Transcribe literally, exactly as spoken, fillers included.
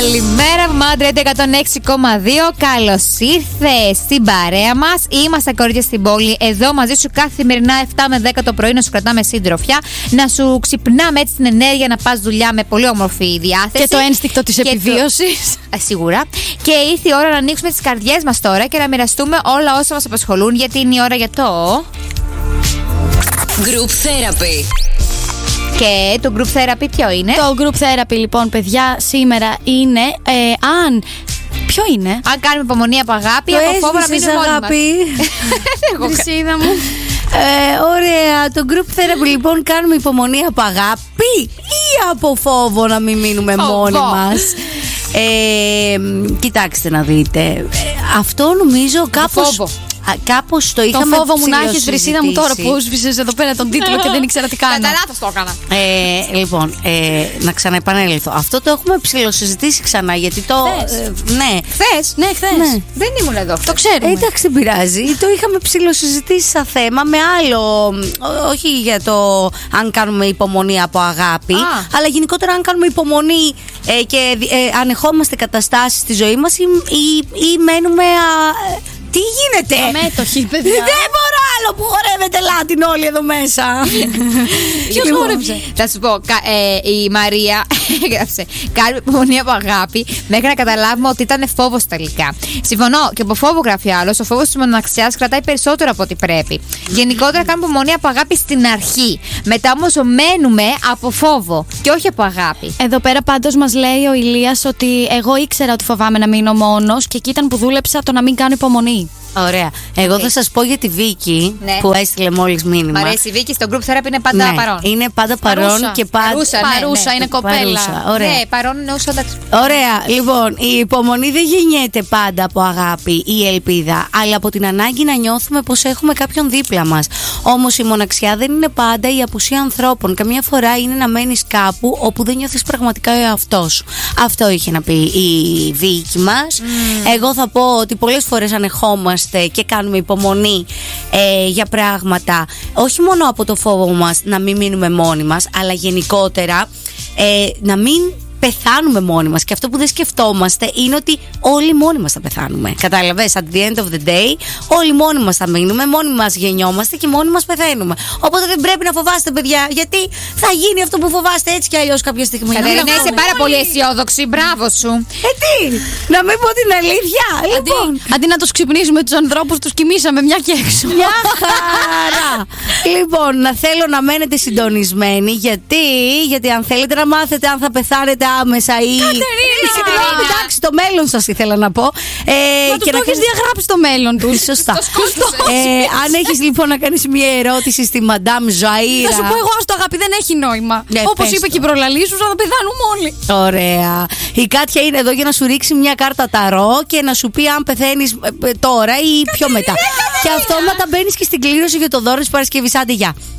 Καλημέρα από Mad Radio εκατόν έξι κόμμα δύο. Καλώς ήρθες στην παρέα μας. Είμαστε κορίτσια στην πόλη. Εδώ μαζί σου καθημερινά επτά με δέκα το πρωί να σου κρατάμε συντροφιά. Να σου ξυπνάμε έτσι την ενέργεια να πας δουλειά με πολύ όμορφη διάθεση. Και το ένστικτο της επιβίωσης. Το... Σίγουρα. Και ήρθε η ώρα να ανοίξουμε τις καρδιές μας τώρα και να μοιραστούμε όλα όσα μας απασχολούν. Γιατί είναι η ώρα για το Group Therapy. Και το group therapy ποιο είναι? Το group therapy λοιπόν, παιδιά, σήμερα είναι ε, αν... Ποιο είναι? Αν κάνουμε υπομονή από αγάπη, το από φόβο να μείνουμε μόνοι μας. Βρυσίδα μου. Ε, ωραία, το group therapy λοιπόν κάνουμε υπομονή από αγάπη ή από φόβο να μην μείνουμε μόνοι μας? Ε, κοιτάξτε να δείτε, ε, αυτό νομίζω κάπως... Κάπως το είχαμε ψηλοσυζητήσει. Το φόβο μου να έχεις, Βρυσίδα μου, τώρα που έσβησες εδώ πέρα τον τίτλο και δεν ήξερα τι κάνω. Κατά λάθος το έκανα. Ε, λοιπόν, ε, να ξαναεπανέλθω. Αυτό το έχουμε ψηλοσυζητήσει ξανά, γιατί το... Ε, ναι. Χθες. Ναι, χθες. Ναι. Δεν ήμουν εδώ. Το ξέρουμε. Ε, εντάξει, δεν πειράζει. Το είχαμε ψηλοσυζητήσει σαν θέμα με άλλο. Όχι για το αν κάνουμε υπομονή από αγάπη, Α. αλλά γενικότερα αν κάνουμε υπομονή ε, και ε, ανεχόμαστε καταστάσεις στη ζωή μας ή, ή, ή μένουμε... Α, τι γίνεται? Αμέτωχοι, παιδιά. Δεν μπορώ άλλο που χορεύετε Λάτιν όλοι εδώ μέσα. Ποιος Λοιπόν, χόρεψε? Θα σου πω, κα- ε, η Μαρία έγραψε κάνουμε υπομονή από αγάπη μέχρι να καταλάβουμε ότι ήταν φόβος τελικά. Συμφωνώ, και από φόβο γράφει άλλος. Ο φόβος της μοναξιάς κρατάει περισσότερο από ό,τι πρέπει. Γενικότερα κάνουμε υπομονή από αγάπη στην αρχή. Μετά όμως μένουμε από φόβο και όχι από αγάπη. Εδώ πέρα πάντως μας λέει ο Ηλίας ότι εγώ ήξερα ότι φοβάμαι να μείνω μόνος και εκεί ήταν που δούλεψα το να μην κάνω υπομονή. ωραία. Εγώ θα σας πω για τη Βίκη, Ναι. που έστειλε μόλις μήνυμα. Μ' αρέσει η Βίκη, στο group therapy είναι πάντα Ναι, παρόν. είναι πάντα παρόν Παρούσα. και πάντα. Παρούσα, ναι, Παρούσα, ναι. είναι κοπέλα. Παρούσα, ωραία. Ναι, παρόν είναι όσο εντάξει. Ωραία, λοιπόν, η υπομονή δεν γεννιέται πάντα από αγάπη ή ελπίδα, αλλά από την ανάγκη να νιώθουμε πως έχουμε κάποιον δίπλα μας. Όμως η μοναξιά δεν είναι πάντα η απουσία ανθρώπων. Καμιά φορά είναι να μένεις κάπου όπου δεν νιώθεις πραγματικά ο εαυτός σου. Αυτό είχε να πει η Βίκη μας. Mm. Εγώ θα πω ότι πολλές φορές ανεχόμαστε και κάνουμε υπομονή ε, για πράγματα, όχι μόνο από το φόβο μας να μην μείνουμε μόνοι μας, αλλά γενικότερα ε, να μην πεθάνουμε μόνοι μας. Και αυτό που δεν σκεφτόμαστε είναι ότι όλοι μόνοι μας θα πεθάνουμε. Κατάλαβες, at the end of the day, όλοι μόνοι μας θα μείνουμε, μόνοι μας γεννιόμαστε και μόνοι μας πεθαίνουμε. Οπότε δεν πρέπει να φοβάστε, παιδιά, γιατί θα γίνει αυτό που φοβάστε έτσι κι αλλιώς κάποια στιγμή. Κατερίνα, είσαι πάρα πολύ αισιόδοξη. Μπράβο σου. Ε, τι, να μην πω την αλήθεια. Λοιπόν, Αντί, αντί να τους ξυπνήσουμε τους ανθρώπους, τους κοιμήσαμε μια και έξω. μια χαρά. Λοιπόν, να θέλω να μένετε συντονισμένοι. Γιατί, γιατί αν θέλετε να μάθετε αν θα πεθάνετε άμεσα ή. Κατερίνα! Εντάξει, το μέλλον σας ήθελα να πω. Ε, Μα τους το έχεις διαγράψει το μέλλον τους. Σωστά. ε, αν έχεις λοιπόν να κάνεις μια ερώτηση στη Μαντάμ Ζαΐρα. Θα σου πω εγώ, στο αγάπη δεν έχει νόημα. Ναι, Όπως πες είπε το. και η προλαλή σου, θα πεθάνουμε όλοι. Ωραία. Η Κάτια είναι εδώ για να σου ρίξει μια κάρτα ταρό και να σου πει αν πεθαίνεις ε, τώρα ή πιο μετά. Και αυτόματα μπαίνεις και στην κλήρωση για το δώρο της Παρασκευής. Άντε, γεια.